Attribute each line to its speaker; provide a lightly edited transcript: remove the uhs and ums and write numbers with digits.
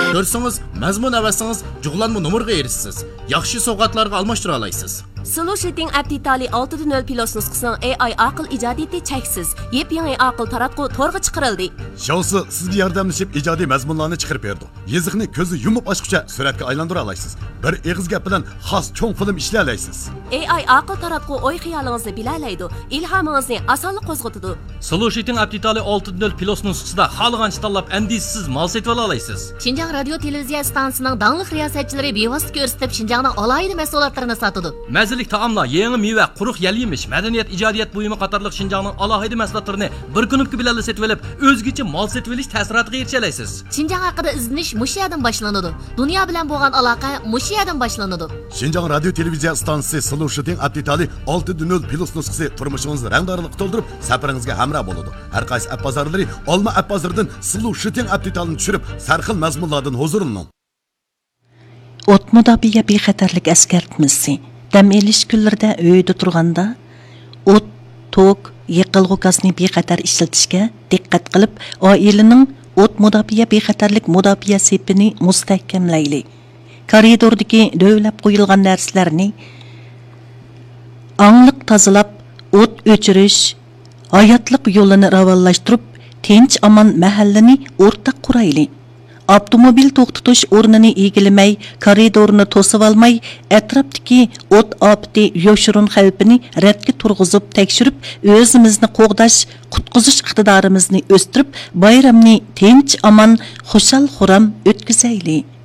Speaker 1: Görürsünüz, mazmun avasanız, cuglanma numurga erişsiz. Yaxshi sovg'atlarga almashtira olaysiz.
Speaker 2: Solution Aptitali 6.0 Plus nusxasining AI aql ijodiyati cheksiz. Yep-yangi aql taratqu to'rga chiqarildi.
Speaker 3: Shousi sizga yordamlashib ijodiy mazmunlarni chiqarib berdi. Yeziqni ko'zi yumib ochguncha suratga aylantira olasiz. Bir eg'iz gap bilan xos cho'ng film ishlay olasiz.
Speaker 2: AI aql taratqu o'y xiyolingizni bilalaydi, ilhomingizni osonlik qo'zg'atadi.
Speaker 4: Solution Aptitali 6.0 Plus nusxasida xohlagancha tanlab andisiz mal setib olasiz.
Speaker 5: Xinjiang radio televiziya stansiyasining dangliq riyosatchilari bevosita ko'rsatib Xinjiangning alohida mahsulotlarini sotadi.
Speaker 4: Mazalik taomlar, yangi meva, quruq yal-yemish, madaniyat, ijodiyat buyumi qatorliq Xinjiangning alohida mahsulotlarini bir kunlik bilan setib olib, o'zgacha mal setib olish ta'siriga erisha olasiz.
Speaker 5: Xinjiang haqida izlanish mush yerdan boshlanadi. Dunyo bilan bo'lgan aloqa mush yerdan boshlanadi.
Speaker 3: Xinjiang radio televiziya stansiyasi Solution Aptitali 6.0 Plus nusxasi turmushingizni rangdorlikqa to'ldirib, safaringizga hamroh bo'ladi. Har qaysi app bozorlari olma app bozoridan Solution Aptitalini tushirib, sarxil mazmunlardan huzurining.
Speaker 6: O't mudofiya bexatarlik eskartmasi. Dam elish kunlarida uyda turganda o't, tok, yiqilg'u gazni bexatar ishlatishga diqqat qilib, oilaning o't mudofiya bexatarlik mudofiya sepini mustahkamlayli. Koridordagi dövlab qo'yilgan narsalarni angliq tozalab, o't o'chirish, hayotlik yo'lini ravonlashtirib, tinch aman mahallani o'rtaq qurayli. Avtomobil to'xtatish o'rnini egilamay, koridorni to'sib olmay, atrofdagi o't ofati yoshirun xavfini radga turg'izib tekshirib, o'zimizni qo'g'dash, qutqizish iqtidorimizni o'stirib, bayramni tinch aman, xushal xuram o'tkazaylik.